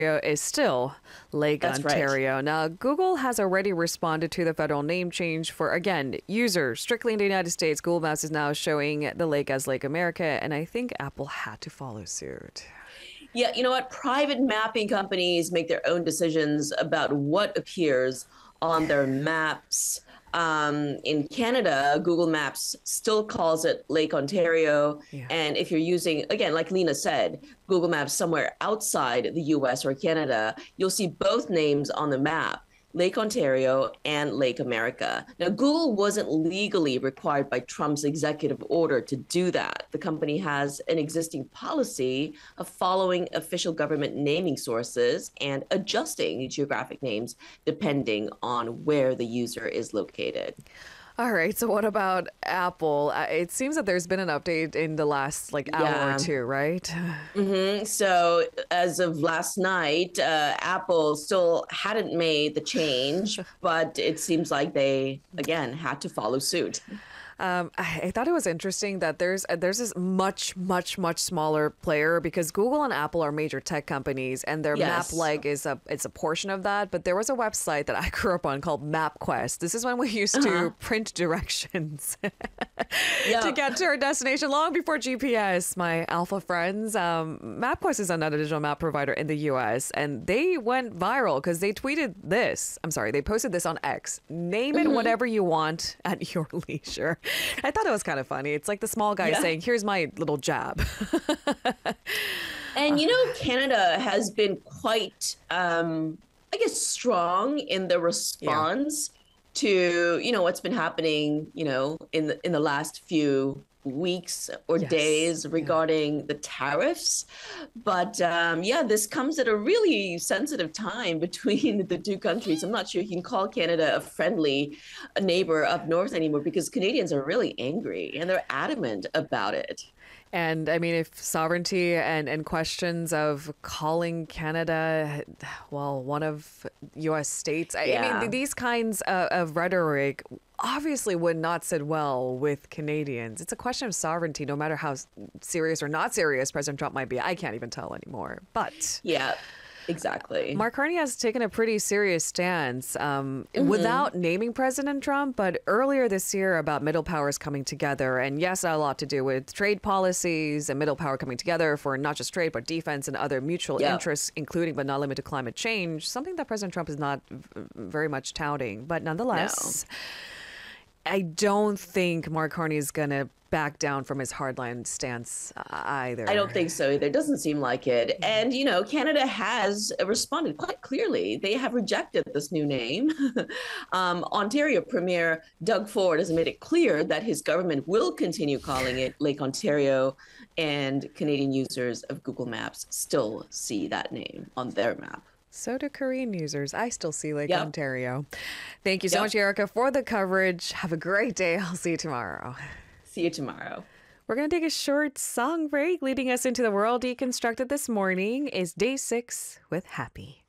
is still Lake That's right. Ontario. Now, Google has already responded to the federal name change for, again, users strictly in the United States. Google Maps is now showing the lake as Lake America, and I think Apple had to follow suit. Yeah, you know what? Private mapping companies make their own decisions about what appears on their maps. In Canada, Google Maps still calls it Lake Ontario. Yeah. And if you're using, again, like Lena said, Google Maps somewhere outside the US or Canada, you'll see both names on the map. Lake Ontario and Lake America. Now, Google wasn't legally required by Trump's executive order to do that. The company has an existing policy of following official government naming sources and adjusting geographic names depending on where the user is located. All right. So, what about Apple? It seems that there's been an update in the last hour or Yeah. two, right? So, as of last night, Apple still hadn't made the change, but it seems like they, again, had to follow suit. I thought it was interesting that there's this much smaller player because Google and Apple are major tech companies and their map Yes. leg is it's a portion of that. But there was a website that I grew up on called MapQuest. This is when we used to Uh-huh. print directions to Yeah. get to our destination long before GPS. My alpha friends, MapQuest is another digital map provider in the U.S. and they went viral because they tweeted this. I'm sorry, they posted this on X. Name it whatever you want at your leisure. I thought it was kind of funny. It's like the small guy Yeah. saying, "Here's my little jab." And Canada has been quite, I guess, strong in the Yeah. response to what's been happening, in the last few weeks or Yes. days Yeah. regarding the tariffs. But yeah, this comes at a really sensitive time between the two countries. I'm not sure you can call Canada a neighbor up north anymore because Canadians are really angry and they're adamant about it. And I mean, if sovereignty and questions of calling Canada, well, one of U.S. states, I mean, Yeah. these kinds of rhetoric obviously would not sit well with Canadians. It's a question of sovereignty, no matter how serious or not serious President Trump might be. I can't even tell anymore. But Yeah, exactly. Mark Carney has taken a pretty serious stance without naming President Trump, but earlier this year about middle powers coming together. And yes, a lot to do with trade policies and middle power coming together for not just trade, but defense and other mutual Yeah. interests, including but not limited to climate change, something that President Trump is not very much touting. But No. nonetheless, I don't think Mark Carney is going to back down from his hardline stance either. I don't think so either. It doesn't seem like it. And, Canada has responded quite clearly. They have rejected this new name. Ontario Premier Doug Ford has made it clear that his government will continue calling it Lake Ontario, and Canadian users of Google Maps still see that name on their map. So do Korean users. I still see Lake Yep. Ontario. Thank you so Yep. much, Erica, for the coverage. Have a great day. I'll see you tomorrow. See you tomorrow. We're going to take a short song break. Leading us into the world deconstructed this morning is Day 6 with Happy.